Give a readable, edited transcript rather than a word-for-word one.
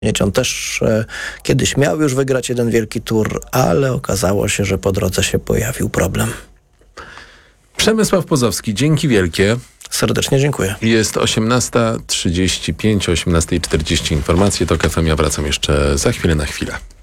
On też kiedyś miał już wygrać jeden wielki tour, ale okazało się, że po drodze się pojawił problem. Przemysław Pozowski, dzięki wielkie. Serdecznie dziękuję. Jest 18:35, 18:40 informacje. To KFM, ja wracam jeszcze za chwilę na chwilę.